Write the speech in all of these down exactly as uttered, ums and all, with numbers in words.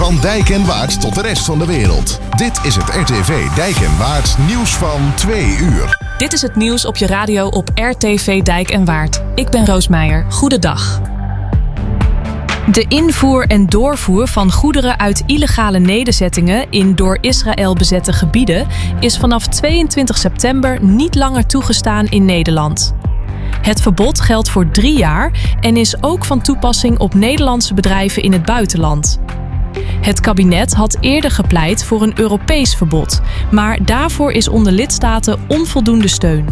Van Dijk en Waard tot de rest van de wereld. Dit is het R T V Dijk en Waard nieuws van twee uur. Dit is het nieuws op je radio op R T V Dijk en Waard. Ik ben Roos Meijer. Goedendag. De invoer en doorvoer van goederen uit illegale nederzettingen in door Israël bezette gebieden is vanaf tweeëntwintig september niet langer toegestaan in Nederland. Het verbod geldt voor drie jaar en is ook van toepassing op Nederlandse bedrijven in het buitenland. Het kabinet had eerder gepleit voor een Europees verbod, maar daarvoor is onder lidstaten onvoldoende steun.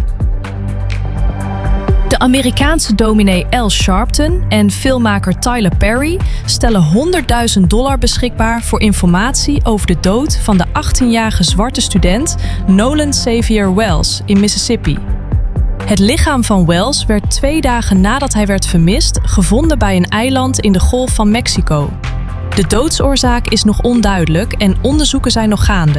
De Amerikaanse dominee Al Sharpton en filmmaker Tyler Perry stellen honderdduizend dollar beschikbaar voor informatie over de dood van de achttienjarige zwarte student Nolan Xavier Wells in Mississippi. Het lichaam van Wells werd twee dagen nadat hij werd vermist gevonden bij een eiland in de Golf van Mexico. De doodsoorzaak is nog onduidelijk en onderzoeken zijn nog gaande.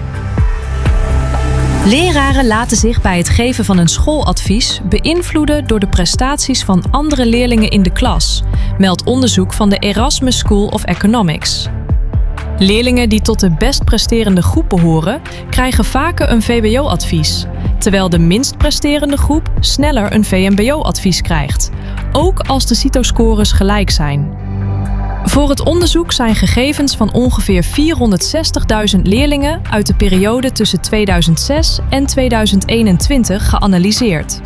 Leraren laten zich bij het geven van een schooladvies beïnvloeden door de prestaties van andere leerlingen in de klas, meldt onderzoek van de Erasmus School of Economics. Leerlingen die tot de best presterende groep behoren, krijgen vaker een V W O-advies, terwijl de minst presterende groep sneller een V M B O-advies krijgt, ook als de CITO-scores gelijk zijn. Voor het onderzoek zijn gegevens van ongeveer vierhonderdzestigduizend leerlingen uit de periode tussen tweeduizend zes en tweeduizend eenentwintig geanalyseerd.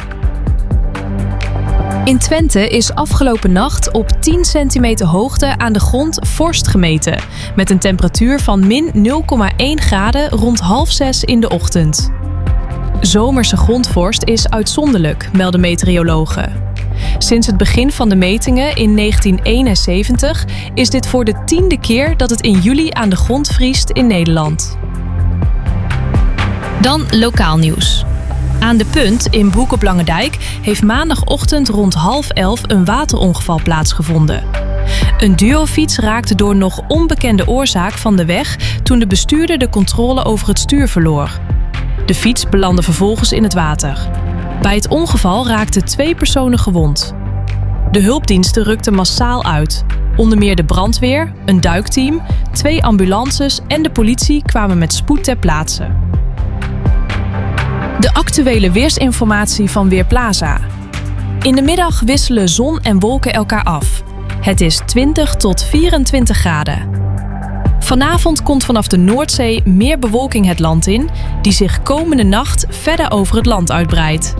In Twente is afgelopen nacht op tien centimeter hoogte aan de grond vorst gemeten, met een temperatuur van min nul komma één graden rond half zes in de ochtend. Zomerse grondvorst is uitzonderlijk, melden meteorologen. Sinds het begin van de metingen in negentien eenenzeventig is dit voor de tiende keer dat het in juli aan de grond vriest in Nederland. Dan lokaal nieuws. Aan de Punt in Broek op Langendijk heeft maandagochtend rond half elf een waterongeval plaatsgevonden. Een duofiets raakte door nog onbekende oorzaak van de weg toen de bestuurder de controle over het stuur verloor. De fiets belandde vervolgens in het water. Bij het ongeval raakten twee personen gewond. De hulpdiensten rukten massaal uit. Onder meer de brandweer, een duikteam, twee ambulances en de politie kwamen met spoed ter plaatse. De actuele weersinformatie van Weerplaza. In de middag wisselen zon en wolken elkaar af. Het is twintig tot vierentwintig graden. Vanavond komt vanaf de Noordzee meer bewolking het land in, die zich komende nacht verder over het land uitbreidt.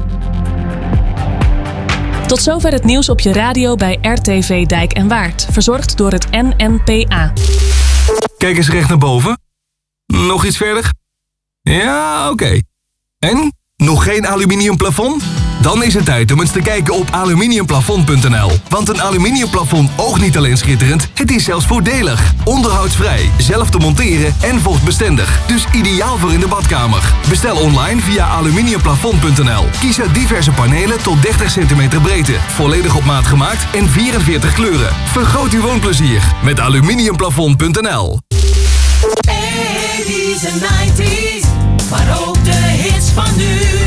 Tot zover het nieuws op je radio bij R T V Dijk en Waard, verzorgd door het N N P A. Kijk eens recht naar boven. Nog iets verder? Ja, oké. Okay. En? Nog geen aluminium plafond? Dan is het tijd om eens te kijken op aluminiumplafond punt n l. Want een aluminiumplafond oogt niet alleen schitterend, het is zelfs voordelig. Onderhoudsvrij, zelf te monteren en vochtbestendig. Dus ideaal voor in de badkamer. Bestel online via aluminiumplafond punt n l. Kies uit diverse panelen tot dertig centimeter breedte. Volledig op maat gemaakt en vierenveertig kleuren. Vergroot uw woonplezier met aluminiumplafond punt n l. eighties en nineties, maar ook de hits van nu.